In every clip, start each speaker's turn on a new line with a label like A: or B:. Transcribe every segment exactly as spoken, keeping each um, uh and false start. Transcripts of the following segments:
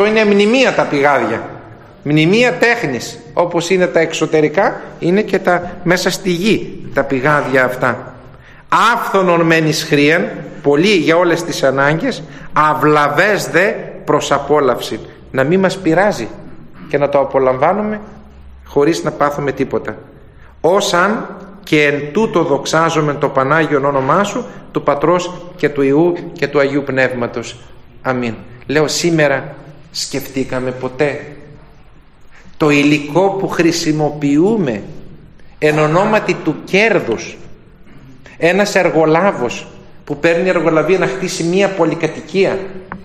A: Είναι μνημεία τα πηγάδια, μνημεία τέχνης, όπως είναι τα εξωτερικά, είναι και τα μέσα στη γη τα πηγάδια αυτά. Άφθονον μεν εις χρίαν, πολύ για όλες τις ανάγκες, αυλαβές δε προς απόλαυση. Να μην μας πειράζει και να το απολαμβάνουμε χωρίς να πάθουμε τίποτα. Ως αν και εν τούτο δοξάζομαι το Πανάγιον όνομά σου, του Πατρός και του Υιού και του Αγίου Πνεύματος. Αμήν. Λέω, σήμερα σκεφτήκαμε ποτέ το υλικό που χρησιμοποιούμε εν ονόματι του κέρδους? Ένας εργολάβος που παίρνει εργολαβία να χτίσει μία πολυκατοικία,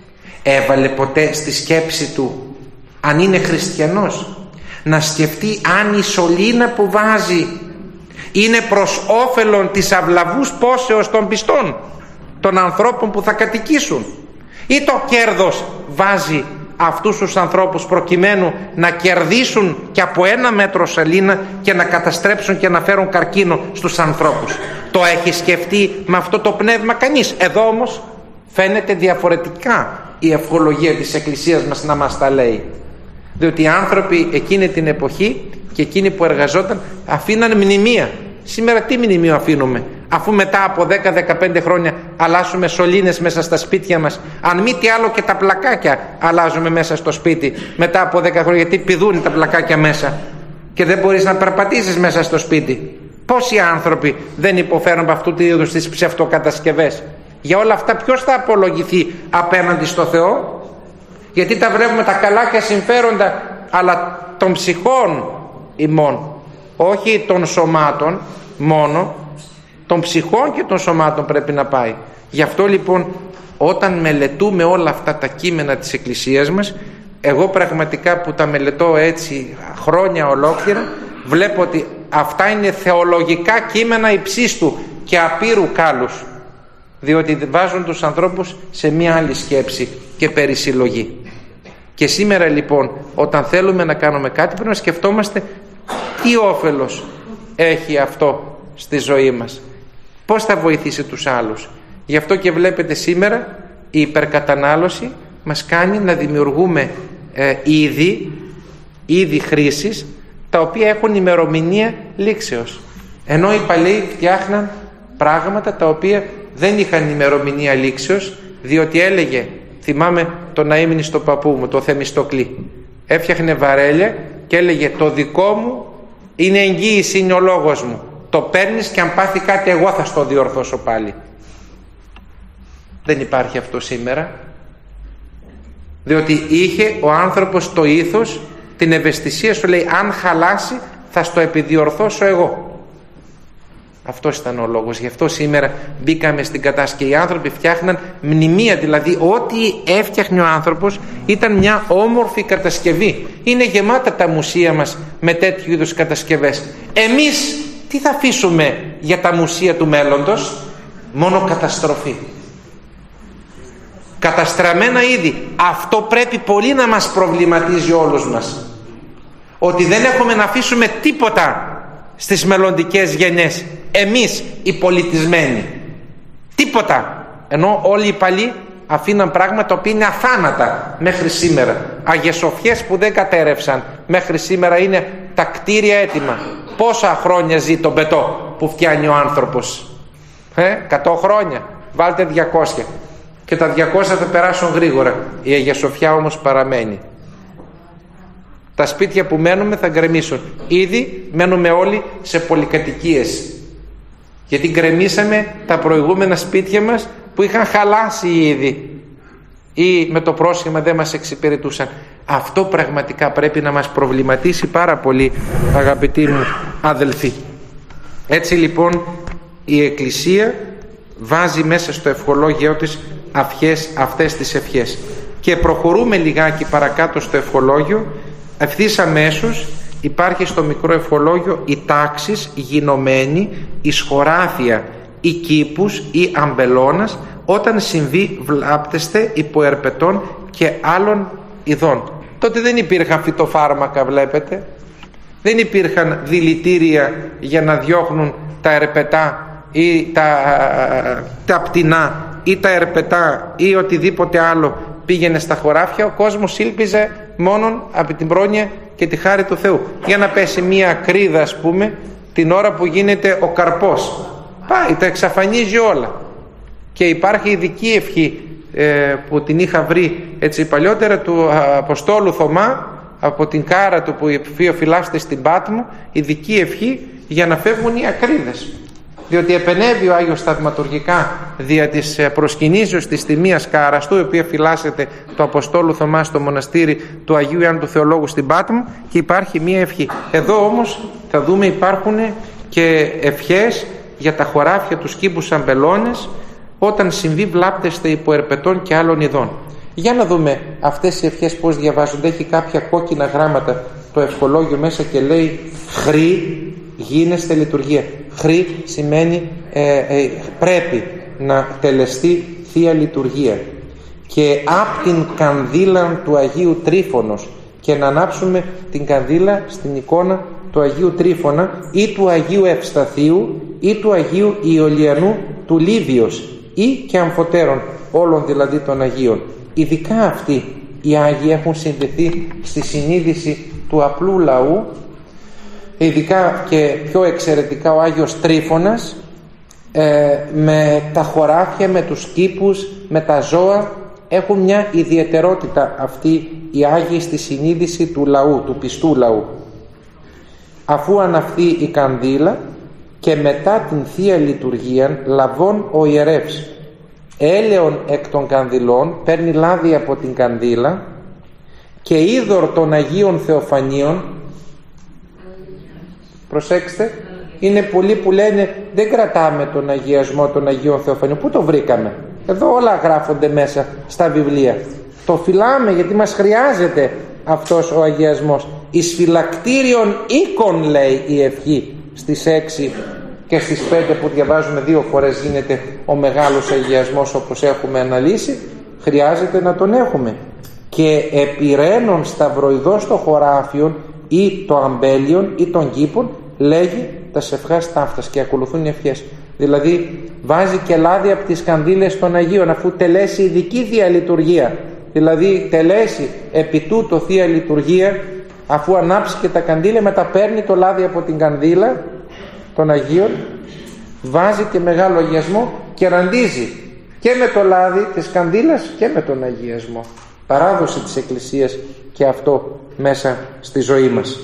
A: έβαλε ποτέ στη σκέψη του, αν είναι χριστιανός, να σκεφτεί αν η σωλήνα που βάζει είναι προς όφελον της αυλαβούς πόσεως των πιστών, των ανθρώπων που θα κατοικήσουν, ή το κέρδος βάζει αυτούς τους ανθρώπους προκειμένου να κερδίσουν και από ένα μέτρο σωλήνα και να καταστρέψουν και να φέρουν καρκίνο στους ανθρώπους? Το έχει σκεφτεί με αυτό το πνεύμα κανείς? Εδώ όμως φαίνεται διαφορετικά η ευχολογία της Εκκλησίας μας να μας τα λέει, διότι οι άνθρωποι εκείνη την εποχή και εκείνοι που εργαζόταν αφήναν μνημεία. Σήμερα τι μνημείο αφήνουμε, αφού μετά από δέκα με δεκαπέντε χρόνια αλλάσουμε σωλήνες μέσα στα σπίτια μας? Αν μη τι άλλο και τα πλακάκια αλλάζουμε μέσα στο σπίτι μετά από δέκα χρόνια, γιατί πηδούν τα πλακάκια μέσα και δεν μπορείς να περπατήσεις μέσα στο σπίτι. Πόσοι άνθρωποι δεν υποφέρουν από αυτού του είδους τις ψευτοκατασκευές? Για όλα αυτά ποιος θα απολογηθεί απέναντι στο Θεό? Γιατί τα βλέπουμε τα καλά και συμφέροντα, αλλά των ψυχών ημών, όχι των σωμάτων μόνο, των ψυχών και των σωμάτων πρέπει να πάει. Γι' αυτό λοιπόν όταν μελετούμε όλα αυτά τα κείμενα της Εκκλησίας μας, εγώ πραγματικά που τα μελετώ έτσι χρόνια ολόκληρα, βλέπω ότι αυτά είναι θεολογικά κείμενα υψίστου και απείρου κάλους, διότι βάζουν τους ανθρώπους σε μια άλλη σκέψη και περισυλλογή. Και σήμερα λοιπόν όταν θέλουμε να κάνουμε κάτι πρέπει να σκεφτόμαστε τι όφελος έχει αυτό στη ζωή μας, πώς θα βοηθήσει τους άλλους. Γι' αυτό και βλέπετε σήμερα η υπερκατανάλωση μας κάνει να δημιουργούμε ε, είδη, είδη χρήσης, τα οποία έχουν ημερομηνία λήξεως, ενώ οι παλαιοί φτιάχναν πράγματα τα οποία δεν είχαν ημερομηνία λήξεως, διότι έλεγε, θυμάμαι τον αείμνη στο παππού μου, το Θεμιστοκλή, έφτιαχνε βαρέλια και έλεγε, το δικό μου είναι εγγύηση, είναι ο λόγος μου, το παίρνεις και αν πάθει κάτι εγώ θα στο διορθώσω πάλι. Δεν υπάρχει αυτό σήμερα, διότι είχε ο άνθρωπος το ήθος, την ευαισθησία, σου λέει αν χαλάσει θα στο επιδιορθώσω εγώ. Αυτός ήταν ο λόγος. Γι' αυτό σήμερα μπήκαμε στην κατάσκευη. Οι άνθρωποι φτιάχναν μνημεία, δηλαδή ό,τι έφτιαχνε ο άνθρωπος ήταν μια όμορφη κατασκευή. Είναι γεμάτα τα μουσεία μας με τέτοιου είδους κατασκευές. Εμείς τι θα αφήσουμε για τα μουσεία του μέλλοντος? Μόνο καταστροφή, καταστραμμένα είδη. Αυτό πρέπει πολύ να μας προβληματίζει όλους μας, ότι δεν έχουμε να αφήσουμε τίποτα στις μελλοντικές γενιές, εμείς οι πολιτισμένοι, τίποτα, ενώ όλοι οι παλιοί αφήναν πράγματα που είναι αθάνατα μέχρι σήμερα. Αγιεσοφιές που δεν κατέρευσαν μέχρι σήμερα, είναι τα κτίρια έτοιμα. Πόσα χρόνια ζει το μπετό που φτιάνει ο άνθρωπος? ε, εκατό χρόνια, βάλτε διακόσια και τα διακόσια θα περάσουν γρήγορα. Η Αγιεσοφιά όμως παραμένει. Τα σπίτια που μένουμε θα γκρεμίσουν. Ήδη μένουμε όλοι σε πολυκατοικίες, γιατί γκρεμίσαμε τα προηγούμενα σπίτια μας που είχαν χαλάσει ήδη ή με το πρόσχημα δεν μας εξυπηρετούσαν. Αυτό πραγματικά πρέπει να μας προβληματίσει πάρα πολύ, αγαπητοί μου αδελφοί. Έτσι λοιπόν η Εκκλησία βάζει μέσα στο ευχολόγιο της αυχές, αυτές τις ευχές. Και προχωρούμε λιγάκι παρακάτω στο ευχολόγιο. Ευθύς αμέσως υπάρχει στο μικρό ευχολόγιο η τάξης γινωμένη, η σχοράθεια, η κήπους ή αμπελώνας, όταν συμβεί βλάπτεστε υποερπετών και άλλων ειδών. Τότε δεν υπήρχαν φυτοφάρμακα, βλέπετε, δεν υπήρχαν δηλητήρια για να διώχνουν τα ερπετά ή τα, τα πτηνά ή τα ερπετά ή οτιδήποτε άλλο πήγαινε στα χωράφια, ο κόσμος ήλπιζε μόνον από την πρόνοια και τη χάρη του Θεού. Για να πέσει μία κρίδα, ας πούμε, την ώρα που γίνεται ο καρπός, πάει, τα εξαφανίζει όλα. Και υπάρχει ειδική ευχή ε, που την είχα βρει έτσι παλιότερα, του Αποστόλου Θωμά, από την κάρα του που φυλάσσεται στην Πάτμο, ειδική ευχή για να φεύγουν οι ακρίδες, διότι επενέβη ο Άγιος θαυματουργικά δια της προσκυνήσεως της τιμίας κάρας του, η οποία φυλάσσεται του Αποστόλου Θωμά στο μοναστήρι του Αγίου Ιωάννου του Θεολόγου στην Πάτμο, και υπάρχει μία ευχή. Εδώ όμως θα δούμε υπάρχουν και ευχές για τα χωράφια, τους κήπους αμπελώνες, όταν συμβεί βλάπτεστε υπό ερπετών και άλλων ειδών. Για να δούμε αυτές οι ευχές πώς διαβάζονται. Έχει κάποια κόκκινα γράμματα το ευχολόγιο μέσα και λέει χρή γίνεστε λειτουργία. Χρή σημαίνει ε, ε, πρέπει να τελεστεί Θεία Λειτουργία. Και απ' την κανδύλα του Αγίου Τρίφωνος, και να ανάψουμε την κανδύλα στην εικόνα του Αγίου Τρίφωνα ή του Αγίου Ευσταθίου ή του Αγίου Ιωλιανού του Λίβιος ή και αμφωτέρων, όλων δηλαδή των Αγίων. Ειδικά αυτοί οι Άγιοι έχουν συνδεθεί στη συνείδηση του απλού λαού, ειδικά και πιο εξαιρετικά ο Άγιος Τρίφωνας, ε, με τα χωράφια, με τους κήπους, με τα ζώα. Έχουν μια ιδιαιτερότητα αυτοί οι Άγιοι στη συνείδηση του λαού, του πιστού λαού. Αφού αναφθεί η κανδύλα και μετά την Θεία Λειτουργία λαβών ο ιερεύς έλεον εκ των κανδυλών, παίρνει λάδι από την κανδύλα και είδωρ των Αγίων Θεοφανίων. Προσέξτε, είναι πολλοί που λένε δεν κρατάμε τον αγιασμό των Αγίων Θεοφανίων. Πού το βρήκαμε? Εδώ όλα γράφονται μέσα στα βιβλία. Το φυλάμε γιατί μας χρειάζεται αυτός ο αγιασμός. Εις φυλακτήριον οίκων, λέει η ευχή στις έξι και στις πέντε που διαβάζουμε, δύο φορές γίνεται ο μεγάλος αγιασμός όπως έχουμε αναλύσει. Χρειάζεται να τον έχουμε. Και επιραίνων σταυροειδός των χωράφιων ή το αμπέλιον ή των κήπων λέγει τα σευχάς ταύτας, και ακολουθούν οι ευχές. Δηλαδή βάζει και λάδι από τις κανδύλες των Αγίων, αφού τελέσει ειδική Θεία Λειτουργία. Δηλαδή τελέσει επί τούτο Θεία Λειτουργία, αφού ανάψει και τα καντήλια, μετά παίρνει το λάδι από την κανδύλα των Αγίων, βάζει και μεγάλο αγιασμό και ραντίζει και με το λάδι της κανδύλας και με τον αγιασμό. Παράδοση της Εκκλησίας και αυτό μέσα στη ζωή μας.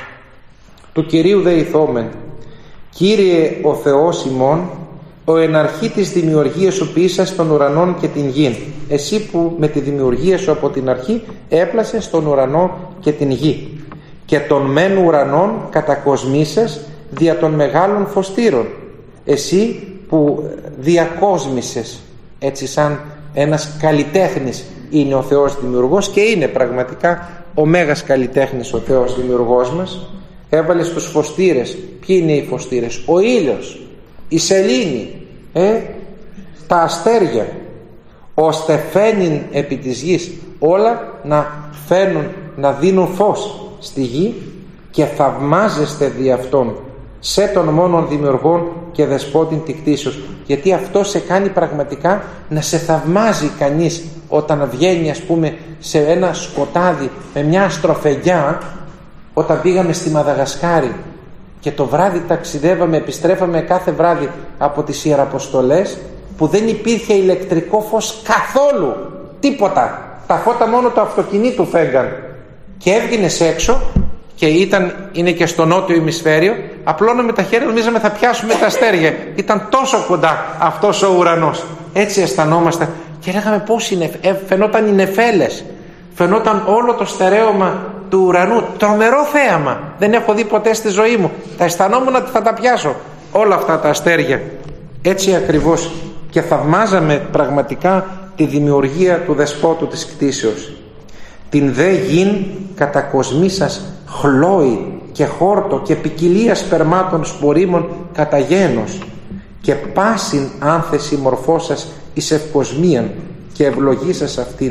A: Του Κυρίου δε ηθόμεν, Κύριε ο Θεός ημών, ο εν αρχή της δημιουργίας σου ποιήσας των ουρανών και την γην, εσύ που με τη δημιουργία σου από την αρχή έπλασες τον ουρανό και την γη, και των μεν ουρανών κατακοσμήσες δια των μεγάλων φωστήρων, εσύ που διακόσμησες. Έτσι σαν ένας καλλιτέχνης είναι ο Θεός δημιουργός, και είναι πραγματικά ο μέγας καλλιτέχνης ο Θεός δημιουργός μας. Έβαλε στους φωστήρες. Ποιοι είναι οι φωστήρες? Ο ήλιος, η σελήνη, ε, τα αστέρια, ώστε φαίνειν επί της γης, όλα να φαίνουν, να δίνουν φως στη γη, και θαυμάζεστε δι' αυτόν σε τον μόνον δημιουργών και δεσπότην τη κτήσεως. Γιατί αυτό σε κάνει πραγματικά να σε θαυμάζει κανείς όταν βγαίνει, ας πούμε, σε ένα σκοτάδι με μια αστροφεγγιά. Όταν πήγαμε στη Μαδαγασκάρη και το βράδυ ταξιδεύαμε, επιστρέφαμε κάθε βράδυ από τις Ιεραποστολές, που δεν υπήρχε ηλεκτρικό φως καθόλου, τίποτα, τα φώτα μόνο του αυτοκινήτου φέγγαν, και έβγαινες έξω και ήταν, είναι και στο νότιο ημισφαίριο, απλώναμε τα χέρια, νομίζαμε θα πιάσουμε τα αστέρια, ήταν τόσο κοντά αυτός ο ουρανός. Έτσι αισθανόμαστε και λέγαμε πώς είναι, ε, φαινόταν οι νεφέλες, φαινόταν όλο το στερέωμα του ουρανού, τρομερό θέαμα, δεν έχω δει ποτέ στη ζωή μου. Τα αισθανόμουν ότι θα τα πιάσω όλα αυτά τα αστέρια. Έτσι ακριβώς, και θαυμάζαμε πραγματικά τη δημιουργία του Δεσπότου της κτήσεως. Την δε γην κατακοσμήσας χλώη και χόρτο και ποικιλία σπερμάτων σπορίμων κατά γένος, και πάσιν άνθεση μορφώσας εις ευκοσμίαν και ευλογήσας αυτήν.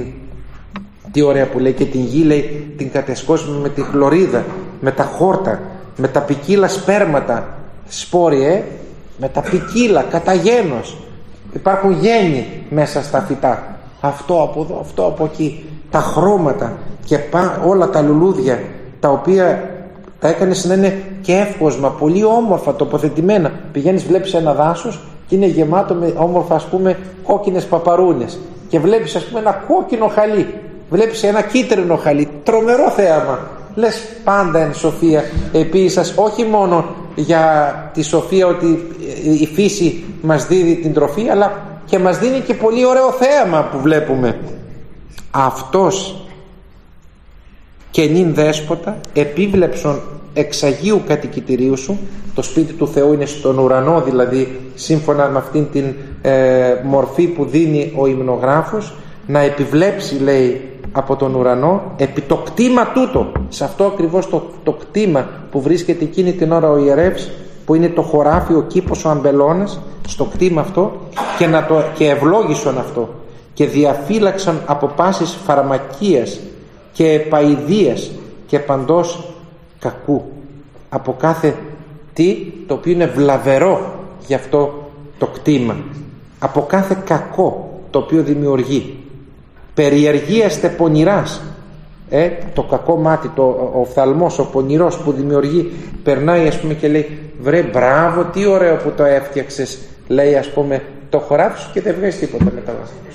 A: Τι ωραία που λέει, και την γη λέει την κατεσκόσμη με τη χλωρίδα, με τα χόρτα, με τα ποικίλα σπέρματα σπόροι, ε, με τα ποικίλα κατά γένος. Υπάρχουν γέννη μέσα στα φυτά. αυτό από εδώ, αυτό από εκεί, τα χρώματα και πά, όλα τα λουλούδια τα οποία τα έκανες να είναι και εύκοσμα, πολύ όμορφα τοποθετημένα. Πηγαίνεις, βλέπεις ένα δάσος και είναι γεμάτο με όμορφα, ας πούμε, κόκκινες παπαρούνες, και βλέπεις, ας πούμε, ένα κόκκινο χαλί, βλέπεις ένα κίτρινο χαλί, τρομερό θέαμα. Λες, πάντα εν σοφία επίσης, όχι μόνο για τη σοφία ότι η φύση μας δίδει την τροφή, αλλά και μας δίνει και πολύ ωραίο θέαμα που βλέπουμε. Αυτός και νυν δέσποτα επίβλεψον εξ Αγίου κατοικητηρίου σου. Το σπίτι του Θεού είναι στον ουρανό, δηλαδή σύμφωνα με αυτήν την ε, μορφή που δίνει ο υμνογράφος, να επιβλέψει, λέει, από τον ουρανό επί το κτήμα τούτο, σε αυτό ακριβώς το, το κτήμα που βρίσκεται εκείνη την ώρα ο ιερεύς, που είναι το χωράφι, ο κήπος, ο αμπελώνας, στο κτήμα αυτό, και, να το, και ευλόγησον αυτό και διαφύλαξαν από πάσης φαρμακίας και επαηδίας και παντός κακού, από κάθε τι το οποίο είναι βλαβερό για αυτό το κτήμα, από κάθε κακό το οποίο δημιουργεί. Περιεργίαστε πονηράς, ε, το κακό μάτι, το, ο οφθαλμός, ο πονηρός που δημιουργεί, περνάει, ας πούμε, και λέει, βρε μπράβο, τι ωραίο που το έφτιαξες, λέει, ας πούμε, το χωράφι σου, και δεν βγάζει τίποτα μετά.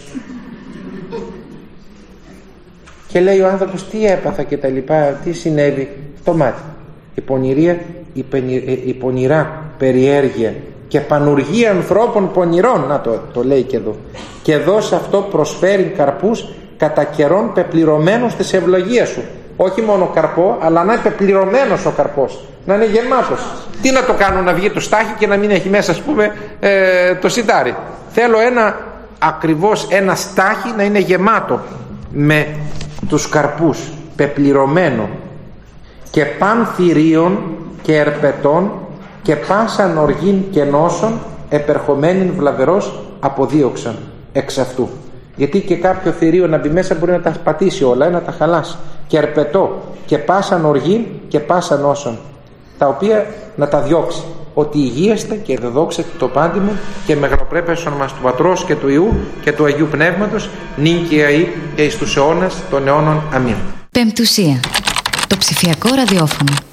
A: Και λέει ο άνθρωπος, τι έπαθα και τα λοιπά, τι συνέβη? Το μάτι. Η πονηρία, η, πενι, η πονηρά περιέργεια και πανουργία ανθρώπων πονηρών, να το, το λέει και εδώ. Και εδώ σε αυτό προσφέρει καρπούς κατά καιρόν πεπληρωμένος της ευλογίας σου. Όχι μόνο καρπό, αλλά να είναι πεπληρωμένος ο καρπός, να είναι γεμάτος. Τι να το κάνω, να βγει το στάχι και να μην έχει μέσα, ας πούμε, ε, το σιτάρι? Θέλω ένα, ακριβώς ένα στάχι να είναι γεμάτο με τους καρπούς, πεπληρωμένο, και παν θηρίων και ερπετών και πάσαν οργήν και νόσων επερχομένην βλαβερός αποδίωξαν εξ αυτού. Γιατί και κάποιο θηρίο να μπει μέσα μπορεί να τα πατήσει όλα, να τα χαλάσει. Και ερπετό και πάσαν οργήν και πάσαν νόσων, τα οποία να τα διώξει. Ότι υγείαστε και δεδόξετε το πάντιμο και μεγαλοπρέπεια στο όνομα του Πατρός και του Υιού και του Αγίου Πνεύματος, νυν και αεί και εις τους αιώνας των αιώνων. Αμήν.
B: Πεμπτουσία. Το ψηφιακό ραδιόφωνο.